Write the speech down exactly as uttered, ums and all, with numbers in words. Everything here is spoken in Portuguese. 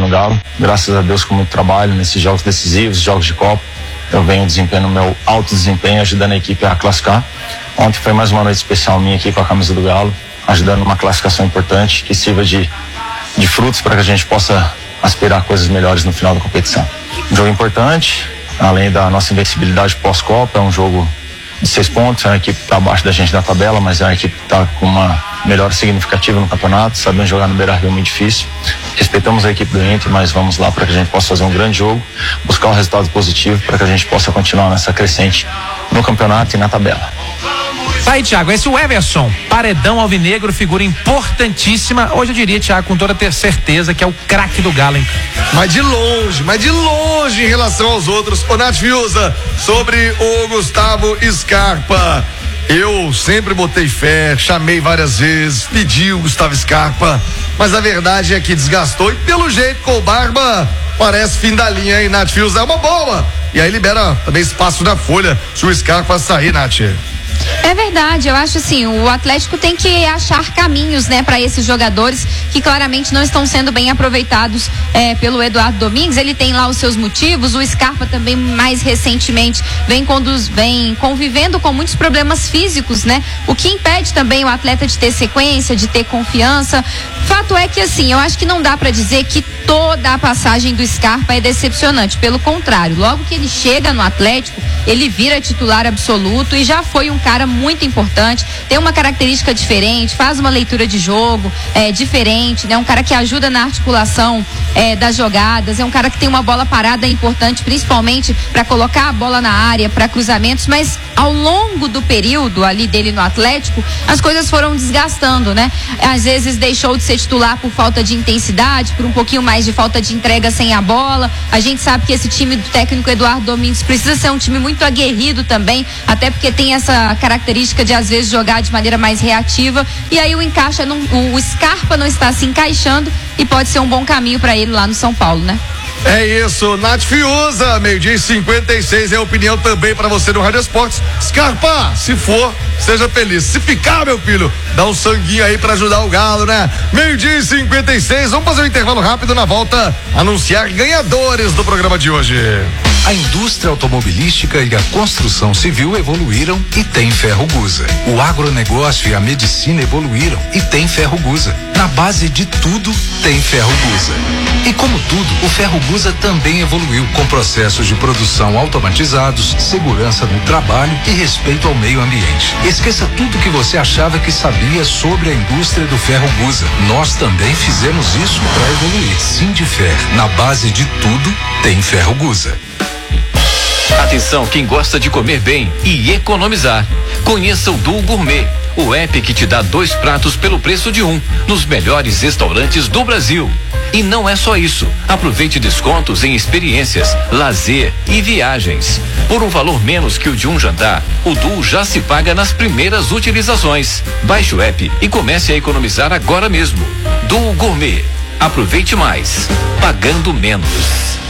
no Galo. Graças a Deus, com muito trabalho nesses jogos decisivos, jogos de Copa, eu venho desempenhando meu alto desempenho, ajudando a equipe a classificar. Ontem foi mais uma noite especial minha aqui com a camisa do Galo, ajudando uma classificação importante que sirva de, de frutos para que a gente possa aspirar coisas melhores no final da competição. Um jogo importante, além da nossa invencibilidade pós-Copa, é um jogo de seis pontos, é uma equipe que está abaixo da gente na tabela, mas é uma equipe que está com uma melhora significativa no campeonato, sabendo jogar no Beira-Rio é muito difícil. Respeitamos a equipe do Inter, mas vamos lá para que a gente possa fazer um grande jogo, buscar um resultado positivo para que a gente possa continuar nessa crescente no campeonato e na tabela. Tá aí, Thiago, esse é o Everson, paredão alvinegro, figura importantíssima. Hoje eu diria, Thiago, com toda ter certeza que é o craque do Galo, hein? Mas de longe, mas de longe em relação aos outros. Ô, Nath Fiuza, sobre o Gustavo Scarpa. Eu sempre botei fé, chamei várias vezes, pedi o Gustavo Scarpa, mas a verdade é que desgastou e pelo jeito com o Barba parece fim da linha, hein, Nath Fiuza? É uma boa. E aí libera também espaço na folha se o Scarpa sair, Nath. É verdade, eu acho assim, o Atlético tem que achar caminhos, né, para esses jogadores que claramente não estão sendo bem aproveitados é, pelo Eduardo Domingues. Ele tem lá os seus motivos. O Scarpa também mais recentemente vem, conduz, vem convivendo com muitos problemas físicos, né? O que impede também o atleta de ter sequência, de ter confiança. Fato é que assim, eu acho que não dá para dizer que toda a passagem do Scarpa é decepcionante. Pelo contrário, logo que ele chega no Atlético, ele vira titular absoluto e já foi um cara muito importante, tem uma característica diferente, faz uma leitura de jogo é, diferente, né? Um cara que ajuda na articulação é, das jogadas, é um cara que tem uma bola parada importante, principalmente para colocar a bola na área, para cruzamentos, mas ao longo do período ali dele no Atlético, as coisas foram desgastando, né? Às vezes deixou de ser titular por falta de intensidade, por um pouquinho mais de falta de entrega sem a bola. A gente sabe que esse time do técnico Eduardo Domingues precisa ser um time muito aguerrido também, até porque tem essa característica de às vezes jogar de maneira mais reativa, e aí o encaixa não, o Scarpa não está se encaixando e pode ser um bom caminho para ele lá no São Paulo, né? É isso, Nath Fiuza, meio-dia e cinquenta e seis, é a opinião também para você no Rádio Esportes. Scarpa, se for, seja feliz. Se ficar, meu filho, dá um sanguinho aí para ajudar o Galo, né? Meio-dia e cinquenta e seis, vamos fazer um intervalo rápido, na volta anunciar ganhadores do programa de hoje. A indústria automobilística e a construção civil evoluíram e tem Ferrogusa. O agronegócio e a medicina evoluíram e tem Ferrogusa. Na base de tudo tem Ferrogusa. E como tudo, o Ferrogusa também evoluiu com processos de produção automatizados, segurança no trabalho e respeito ao meio ambiente. Esqueça tudo que você achava que sabia sobre a indústria do Ferrogusa. Nós também fizemos isso para evoluir. Sindifer, na base de tudo tem Ferrogusa. Atenção, quem gosta de comer bem e economizar. Conheça o Duo Gourmet, o app que te dá dois pratos pelo preço de um, nos melhores restaurantes do Brasil. E não é só isso. Aproveite descontos em experiências, lazer e viagens. Por um valor menos que o de um jantar, o Duo já se paga nas primeiras utilizações. Baixe o app e comece a economizar agora mesmo. Duo Gourmet. Aproveite mais, pagando menos.